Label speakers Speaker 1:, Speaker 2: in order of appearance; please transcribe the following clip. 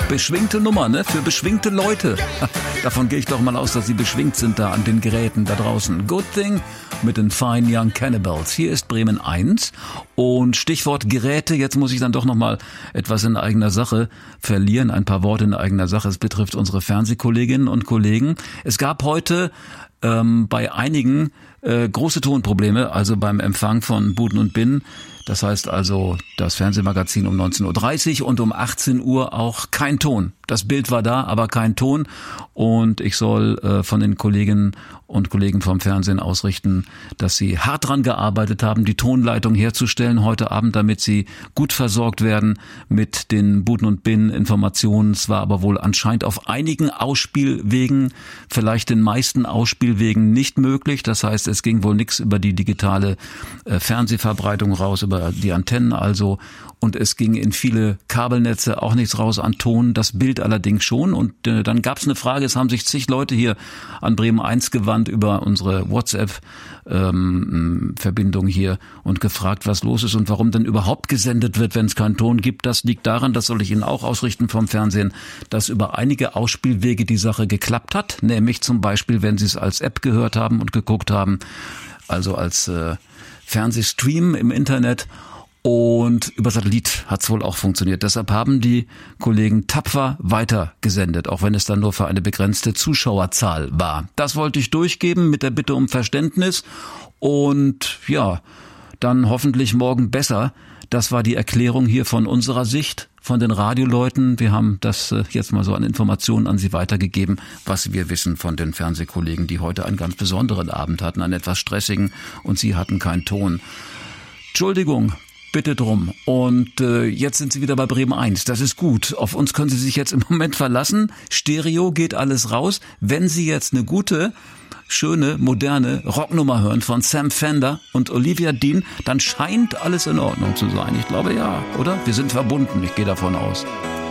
Speaker 1: Beschwingte Nummer, ne? Für beschwingte Leute. Davon gehe ich doch mal aus, dass sie beschwingt sind da an den Geräten da draußen. Good Thing mit den Fine Young Cannibals. Hier ist Bremen 1 und Stichwort Geräte. Jetzt muss ich dann doch noch mal etwas in eigener Sache verlieren, ein paar Worte in eigener Sache. Es betrifft unsere Fernsehkolleginnen und Kollegen. Es gab heute bei einigen große Tonprobleme, also beim Empfang von Buden und Bin. Das heißt also das Fernsehmagazin um 19.30 Uhr und um 18 Uhr auch kein Ton. Das Bild war da, aber kein Ton. Und ich soll von den Kolleginnen und Kollegen vom Fernsehen ausrichten, dass sie hart dran gearbeitet haben, die Tonleitung herzustellen heute Abend, damit sie gut versorgt werden mit den Buden und Bin Informationen. Es war aber wohl anscheinend auf einigen Ausspielwegen, vielleicht den meisten Ausspielwegen nicht möglich. Das heißt, es ging wohl nichts über die digitale Fernsehverbreitung raus, über die Antennen also. Und es ging in viele Kabelnetze auch nichts raus an Ton, das Bild allerdings schon. Und dann gab es eine Frage, es haben sich zig Leute hier an Bremen 1 gewandt über unsere WhatsApp-Verbindung hier und gefragt, was los ist und warum denn überhaupt gesendet wird, wenn es keinen Ton gibt. Das liegt daran, das soll ich Ihnen auch ausrichten vom Fernsehen, dass über einige Ausspielwege die Sache geklappt hat. Nämlich zum Beispiel, wenn Sie es als App gehört haben und geguckt haben, also als Fernsehstream im Internet. Und über Satellit hat es wohl auch funktioniert. Deshalb haben die Kollegen tapfer weitergesendet, auch wenn es dann nur für eine begrenzte Zuschauerzahl war. Das wollte ich durchgeben mit der Bitte um Verständnis. Und ja, dann hoffentlich morgen besser. Das war die Erklärung hier von unserer Sicht, von den Radioleuten. Wir haben das jetzt mal so an Informationen an Sie weitergegeben, was wir wissen von den Fernsehkollegen, die heute einen ganz besonderen Abend hatten, einen etwas stressigen, und sie hatten keinen Ton. Entschuldigung. Bitte drum. Und jetzt sind Sie wieder bei Bremen 1. Das ist gut. Auf uns können Sie sich jetzt im Moment verlassen. Stereo geht alles raus. Wenn Sie jetzt eine gute, schöne, moderne Rocknummer hören von Sam Fender und Olivia Dean, dann scheint alles in Ordnung zu sein. Ich glaube ja, oder? Wir sind verbunden. Ich gehe davon aus.